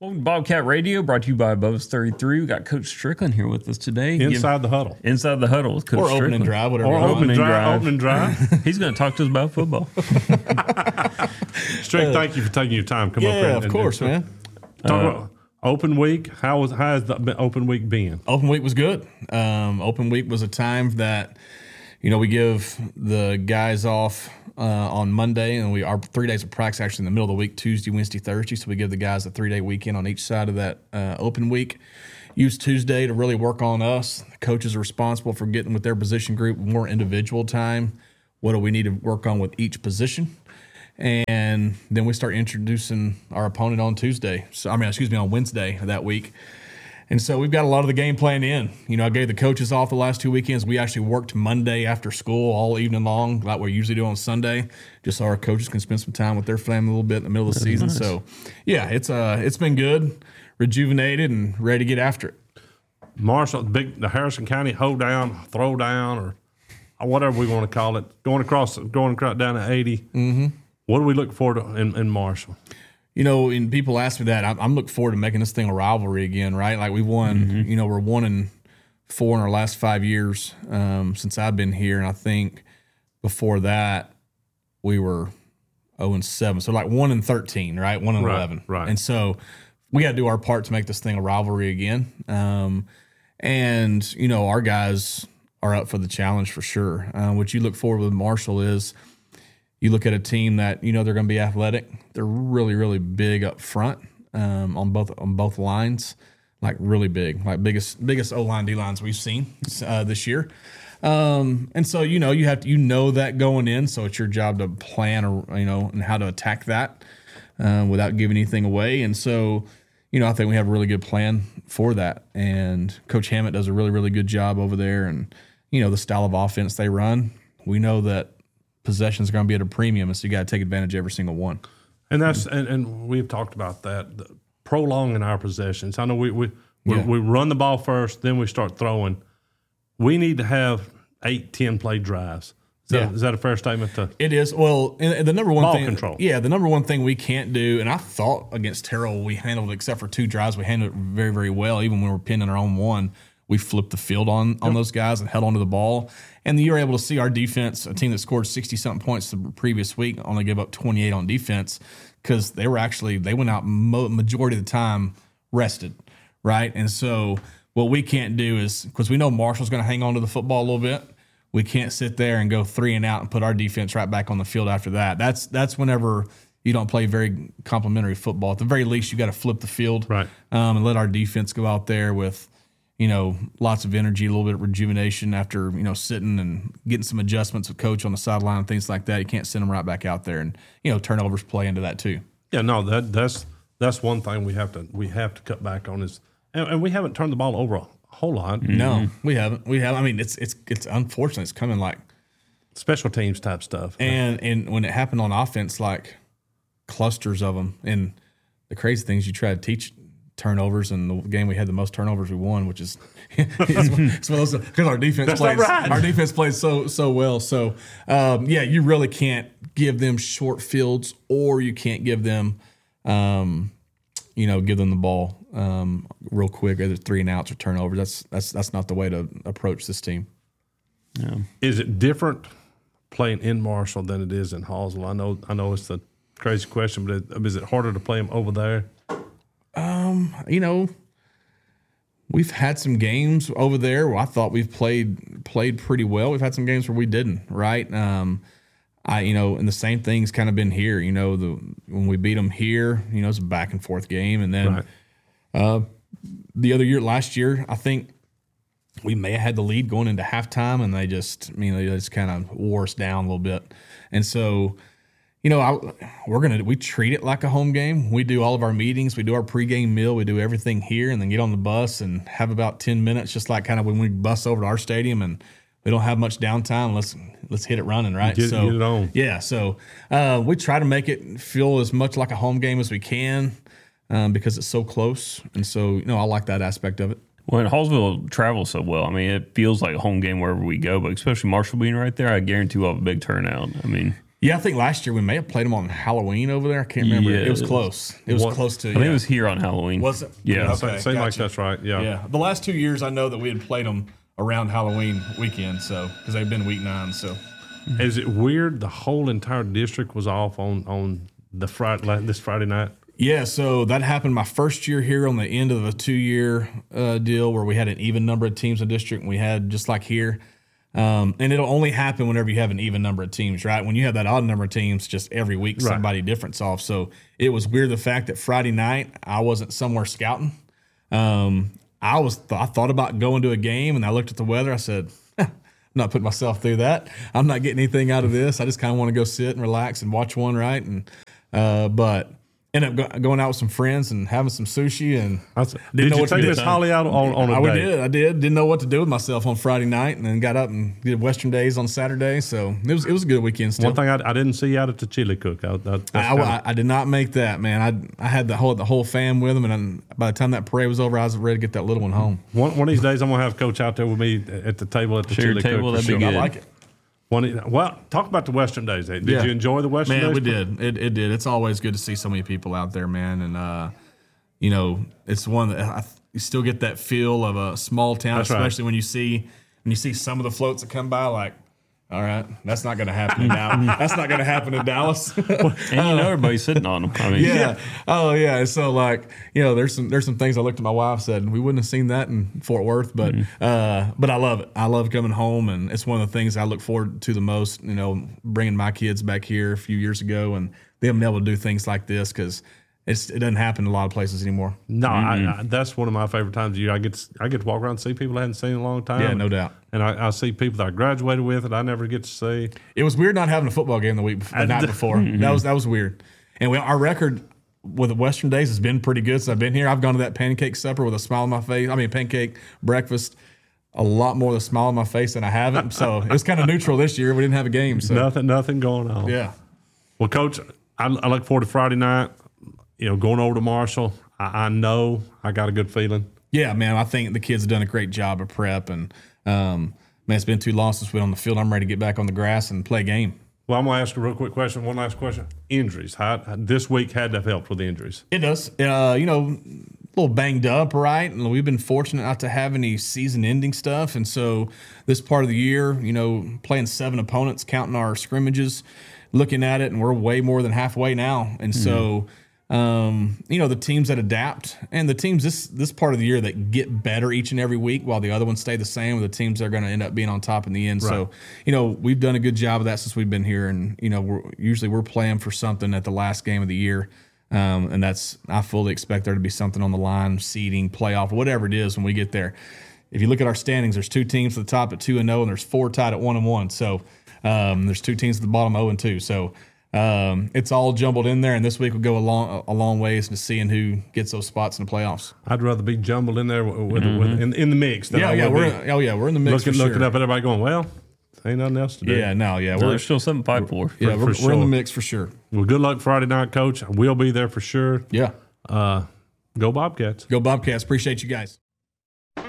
Welcome to Bobcat Radio, brought to you by Bubba's 33. We got Coach Strickland here with us today. Inside the Huddle. Inside the Huddle with Coach Or Strickland. opening drive, whatever. Or you want. opening drive. He's going to talk to us about football. Strick, thank you for taking your time. Come up here. Yeah, of course, man. Talk about open week. How has the open week been? Open week was good. Open week was a time that, we give the guys off on Monday, and our 3 days of practice actually in the middle of the week, Tuesday, Wednesday, Thursday. So we give the guys a 3-day weekend on each side of that open week. Use Tuesday to really work on us. The coaches are responsible for getting with their position group more individual time. What do we need to work on with each position? And then we start introducing our opponent on on Wednesday of that week. And so we've got a lot of the game plan in. I gave the coaches off the last 2 weekends. We actually worked Monday after school all evening long, like we usually do on Sunday, just so our coaches can spend some time with their family a little bit in the middle of the season. Nice. So, yeah, it's been good, rejuvenated, and ready to get after it. Marshall, the Harrison County hold down, throw down, or whatever we want to call it, going across down to 80. Mm-hmm. What do we look forward to in Marshall? And people ask me that. I'm looking forward to making this thing a rivalry again, right? Like we won, we're 1-4 in our last 5 years since I've been here. And I think before that, we were 0-7. So like 1-13, right? 1-11. Right. And so we got to do our part to make this thing a rivalry again. Our guys are up for the challenge for sure. What you look forward with Marshall is, you look at a team that they're going to be athletic. They're really, really big up front on both lines, like really big, like biggest O-line, D-lines we've seen this year. And so you have to that going in. So it's your job to plan and how to attack that without giving anything away. And so I think we have a really good plan for that. And Coach Hammett does a really, really good job over there. And the style of offense they run, we know that possessions are going to be at a premium, and so you got to take advantage of every single one. And that's and we've talked about that, prolonging our possessions. I know we run the ball first, then we start throwing. We need to have 8-10 play drives. Is that a fair statement? It is. Well, and the number one ball thing, control. Yeah, the number one thing we can't do, and I thought against Terrell we handled it, except for 2 drives, we handled it very, very well. Even when we were pinning our own one, we flipped the field on those guys and held onto the ball. And you were able to see our defense, a team that scored 60-something points the previous week, only gave up 28 on defense because they went out majority of the time rested, right? And so what we can't do is, because we know Marshall's going to hang on to the football a little bit, we can't sit there and go 3 and out and put our defense right back on the field after that. That's whenever you don't play very complimentary football. At the very least, you got to flip the field, right, and let our defense go out there with lots of energy, a little bit of rejuvenation after, sitting and getting some adjustments with coach on the sideline and things like that. You can't send them right back out there, and, turnovers play into that too. Yeah, no, that's one thing we have to cut back on is, and we haven't turned the ball over a whole lot. No, we haven't. I mean, it's unfortunate. It's coming like special teams type stuff. And when it happened on offense, like clusters of them. And the crazy thing is you try to teach turnovers, and the game we had the most turnovers we won, which is it's one of those, because our defense plays so well. So you really can't give them short fields, or you can't give them give them the ball real quick, either 3 and outs or turnovers. That's not the way to approach this team. Yeah. Is it different playing in Marshall than it is in Hallsville? I know it's a crazy question, but is it harder to play them over there? We've had some games over there where I thought we've played pretty well. We've had some games where we didn't, right? And the same thing's kind of been here. When we beat them here, it's a back and forth game. And then last year, I think we may have had the lead going into halftime, and they just kind of wore us down a little bit. And so, we treat it like a home game. We do all of our meetings, we do our pregame meal, we do everything here, and then get on the bus and have about 10 minutes, just like kind of when we bus over to our stadium, and we don't have much downtime. Let's hit it running, right? Get it on. Yeah. So we try to make it feel as much like a home game as we can because it's so close, and so I like that aspect of it. Well, and Hallsville travels so well. It feels like a home game wherever we go, but especially Marshall being right there, I guarantee we'll have a big turnout. Yeah, I think last year we may have played them on Halloween over there. I can't remember. Yeah, it was close. It was close to. I think it was here on Halloween. Was it? Yeah. Okay, Seems like gotcha. that's right. Yeah. Yeah, the last 2 years I know that we had played them around Halloween weekend, so because they've been week 9. So Is it weird the whole entire district was off on the this Friday night? yeah, so that happened my first year here on the end of a 2-year deal where we had an even number of teams in the district, and we had just like here. And it'll only happen whenever you have an even number of teams, right? When you have that odd number of teams, just every week somebody different's off. So it was weird the fact that Friday night I wasn't somewhere scouting. I thought about going to a game, and I looked at the weather. I said, I'm not putting myself through that. I'm not getting anything out of this. I just kind of want to go sit and relax and watch one, right? And but ended up going out with some friends and having some sushi, and Did you take Miss Holly out on a date? I did. Didn't know what to do with myself on Friday night, and then got up and did Western Days on Saturday. So it was a good weekend still. One thing I didn't see you out at the chili cook. I did not make that, man. I had the whole fam with them, and by the time that parade was over, I was ready to get that little one home. One of these days, I'm gonna have Coach out there with me at the table at the Share chili table, cook. that'd be good. I like it. Well, talk about the Western Days. Did Yeah. you enjoy the Western Man, Days? we did. It did. It's always good to see so many people out there, man. And you know, it's one that you still get that feel of a small town, That's right. especially when you see some of the floats that come by. Like, all right, that's not going to happen in Dallas. That's not going to happen in Dallas. And you know everybody's sitting on them. I mean, Yeah. Oh, yeah. And so, like, you know, there's some things I looked at my wife, said we wouldn't have seen that in Fort Worth, but I love it. I love coming home, and it's one of the things I look forward to the most. You know, bringing my kids back here a few years ago, and them being able to do things like this because it doesn't happen in a lot of places anymore. No, that's one of my favorite times of year. I get to walk around and see people I hadn't seen in a long time. Yeah, no doubt. And I see people that I graduated with that I never get to see. It was weird not having a football game the night before. That was weird. And our record with the Western Days has been pretty good since I've been here. I've gone to that pancake supper with a smile on my face. I mean, pancake breakfast, a lot more with a smile on my face than I haven't. So it was kind of neutral this year. We didn't have a game. So Nothing going on. yeah. Well, Coach, I look forward to Friday night. You know, going over to Marshall, I know I got a good feeling. Yeah, man, I think the kids have done a great job of prep, and man, it's been too long since we've been on the field. I'm ready to get back on the grass and play a game. Well, I'm going to ask a real quick question. One last question. Injuries. This week had to have helped with the injuries. It does. You know, a little banged up, right? And we've been fortunate not to have any season-ending stuff, and so this part of the year, you know, playing 7 opponents, counting our scrimmages, looking at it, and we're way more than halfway now, and so. You know, the teams that adapt and the teams this part of the year that get better each and every week while the other ones stay the same are the teams that are going to end up being on top in the end. Right. So, you know, we've done a good job of that since we've been here. And, you know, we're playing for something at the last game of the year. And I fully expect there to be something on the line, seeding, playoff, whatever it is when we get there. If you look at our standings, there's 2 teams at the top at 2-0, and there's 4 tied at 1-1. So there's 2 teams at the bottom 0-2. So it's all jumbled in there, and this week will go a long ways to seeing who gets those spots in the playoffs. I'd rather be jumbled in there in the mix. Than We're in the mix. Looking up at everybody going, well, ain't nothing else to do. There's still something to fight for. We're in the mix for sure. Well, good luck Friday night, Coach. We'll be there for sure. Yeah. Go Bobcats. Go Bobcats. Appreciate you guys.